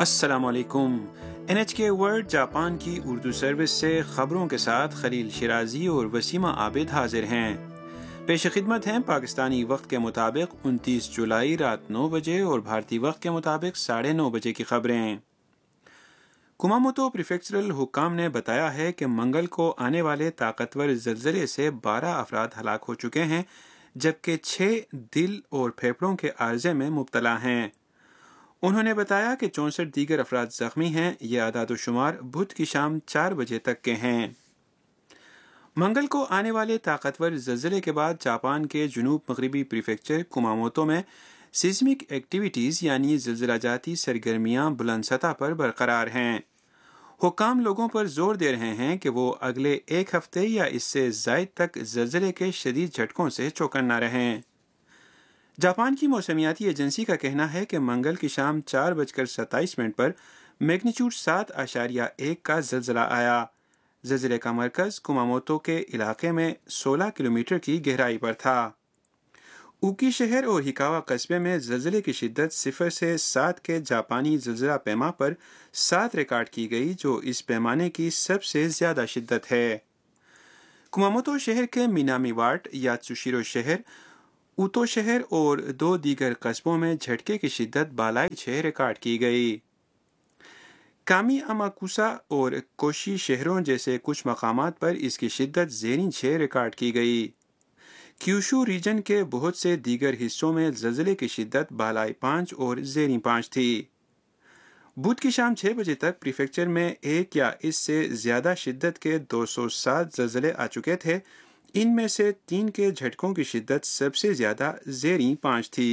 السلام علیکم۔ NHK world Japan کی اردو سروس سے خبروں کے ساتھ خلیل شیرازی اور وسیمہ عابد حاضر ہیں۔ پیش خدمت ہیں پاکستانی وقت کے مطابق 29 جولائی رات 9 بجے اور بھارتی وقت کے مطابق 9:30 بجے کی خبریں۔ کماموتو پریفیکچرل حکام نے بتایا ہے کہ منگل کو آنے والے طاقتور زلزلے سے 12 افراد ہلاک ہو چکے ہیں، جبکہ 6 دل اور پھیپھڑوں کے عارضے میں مبتلا ہیں۔ انہوں نے بتایا کہ 64 دیگر افراد زخمی ہیں۔ یہ اعداد و شمار بدھ کی شام 4 بجے تک کے ہیں۔ منگل کو آنے والے طاقتور زلزلے کے بعد جاپان کے جنوب مغربی پریفیکچر کماموتو میں سیزمک ایکٹیویٹیز یعنی زلزلہ جاتی سرگرمیاں بلند سطح پر برقرار ہیں۔ حکام لوگوں پر زور دے رہے ہیں کہ وہ اگلے ایک ہفتے یا اس سے زائد تک زلزلے کے شدید جھٹکوں سے چوکنا رہیں۔ جاپان کی موسمیاتی ایجنسی کا کہنا ہے کہ منگل کی شام 4:27 پر میگنیچیوڈ 7.1 کا زلزلہ آیا۔ زلزلے کا مرکز کماموتو کے علاقے میں 16 کلومیٹر کی گہرائی پر تھا۔ اوکی شہر اور ہکاوا قصبے میں زلزلے کی شدت 0 سے 7 کے جاپانی زلزلہ پیما پر 7 ریکارڈ کی گئی، جو اس پیمانے کی سب سے زیادہ شدت ہے۔ کماموتو شہر کے مینامی واٹ، یاتسوشیرو شہر، اوتو شہر اور 2 دیگر قصبوں میں جھٹکے کی شدت بالائی 6 ریکارڈ کی گئی۔ کامی اماکوسا اور کوشی شہروں جیسے کچھ مقامات پر اس کی شدت زیریں 6 ریکارڈ کی گئی۔ کیوشو ریجن کے بہت سے دیگر حصوں میں زلزلے کی شدت بالائی 5 اور زیریں 5 تھی۔ بدھ کی شام 6 بجے تک پریفیکچر میں 1 یا اس سے زیادہ شدت کے 207 زلزلے آ چکے تھے۔ ان میں سے 3 کے جھٹکوں کی شدت سب سے زیادہ زیریں 5 تھی۔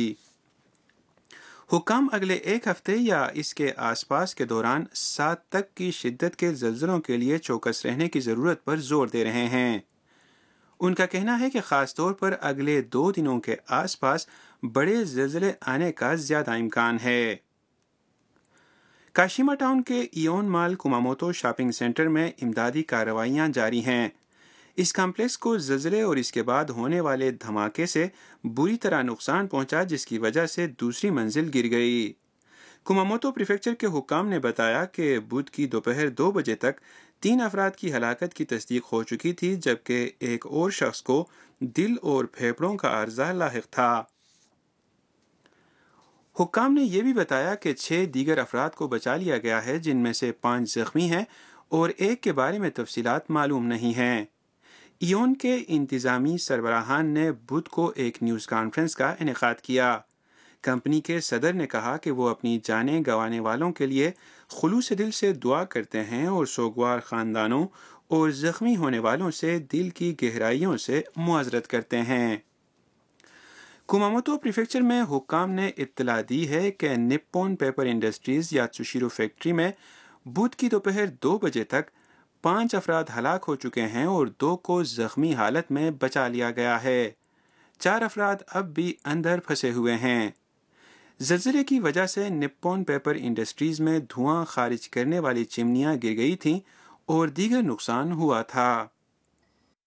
حکام اگلے ایک ہفتے یا اس کے آس پاس کے دوران 7 تک کی شدت کے زلزلوں کے لیے چوکس رہنے کی ضرورت پر زور دے رہے ہیں۔ ان کا کہنا ہے کہ خاص طور پر اگلے 2 دنوں کے آس پاس بڑے زلزلے آنے کا زیادہ امکان ہے۔ کاشیما ٹاؤن کے ایون مال کماموتو شاپنگ سینٹر میں امدادی کارروائیاں جاری ہیں۔ اس کمپلیکس کو زلزلے اور اس کے بعد ہونے والے دھماکے سے بری طرح نقصان پہنچا، جس کی وجہ سے دوسری منزل گر گئی۔ کماموتو پریفیکچر کے حکام نے بتایا کہ بدھ کی دوپہر 2 بجے تک 3 افراد کی ہلاکت کی تصدیق ہو چکی تھی، جبکہ ایک اور شخص کو دل اور پھیپھڑوں کا عارضہ لاحق تھا۔ حکام نے یہ بھی بتایا کہ 6 دیگر افراد کو بچا لیا گیا ہے، جن میں سے 5 زخمی ہیں اور ایک کے بارے میں تفصیلات معلوم نہیں ہیں۔ ایون کے انتظامی سربراہان نے بدھ کو ایک نیوز کانفرنس کا انعقاد کیا۔ کمپنی کے صدر نے کہا کہ وہ اپنی جانیں گنوانے والوں کے لیے خلوص دل سے دعا کرتے ہیں اور سوگوار خاندانوں اور زخمی ہونے والوں سے دل کی گہرائیوں سے معذرت کرتے ہیں۔ کماموتو پریفیکچر میں حکام نے اطلاع دی ہے کہ نپون پیپر انڈسٹریز یاتسوشیرو فیکٹری میں بدھ کی دوپہر 2 بجے تک 5 افراد ہلاک ہو چکے ہیں اور 2 کو زخمی حالت میں بچا لیا گیا ہے۔ 4 افراد اب بھی اندر پھنسے ہوئے ہیں۔ زلزلے کی وجہ سے نپون پیپر انڈسٹریز میں دھواں خارج کرنے والی چمنیاں گر گئی تھیں اور دیگر نقصان ہوا تھا۔